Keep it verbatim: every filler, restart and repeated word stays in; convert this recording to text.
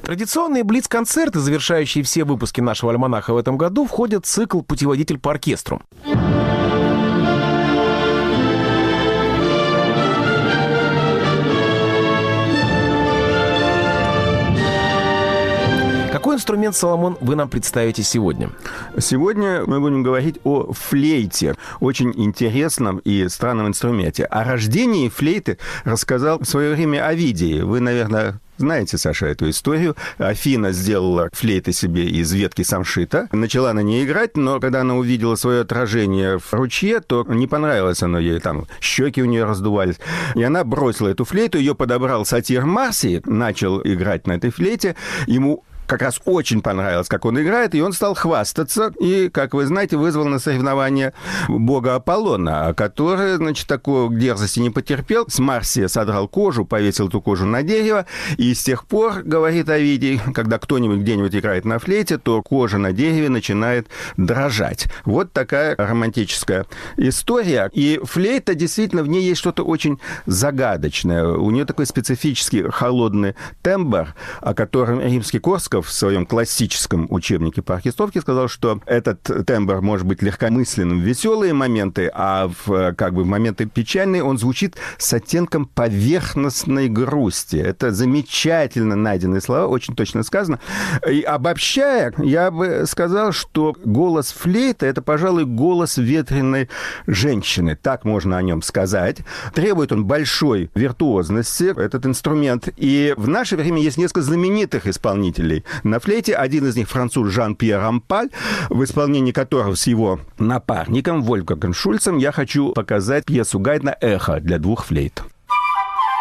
Традиционные блиц-концерты, завершающие все выпуски нашего альманаха в этом году, входят в цикл «Путеводитель по оркестру». Какой инструмент, Соломон, вы нам представите сегодня? Сегодня мы будем говорить о флейте, очень интересном и странном инструменте. О рождении флейты рассказал в свое время Овидий. Вы, наверное, знаете, Саша, эту историю. Афина сделала флейты себе из ветки самшита, начала на ней играть, но когда она увидела свое отражение в ручье, то не понравилось оно ей, там щеки у нее раздувались. И она бросила эту флейту, ее подобрал сатир Марсий, начал играть на этой флейте. Ему как раз очень понравилось, как он играет, и он стал хвастаться, и, как вы знаете, вызвал на соревнования бога Аполлона, который, значит, такой дерзости не потерпел, с Марсия содрал кожу, повесил эту кожу на дерево, и с тех пор, говорит Овидий, когда кто-нибудь где-нибудь играет на флейте, то кожа на дереве начинает дрожать. Вот такая романтическая история. И флейта, действительно, в ней есть что-то очень загадочное. У нее такой специфический холодный тембр, о котором римский Корсков в своем классическом учебнике по оркестровке сказал, что этот тембр может быть легкомысленным в веселые моменты, а в, как бы, в моменты печальные он звучит с оттенком поверхностной грусти. Это замечательно найденные слова, очень точно сказано. И обобщая, я бы сказал, что голос флейты — это, пожалуй, голос ветреной женщины. Так можно о нем сказать. Требует он большой виртуозности, этот инструмент. И в наше время есть несколько знаменитых исполнителей на флейте. Один из них француз Жан-Пьер Рампаль, в исполнении которого с его напарником Вольфгангом Шульцем я хочу показать пьесу Гайдна «Эхо» для двух флейт.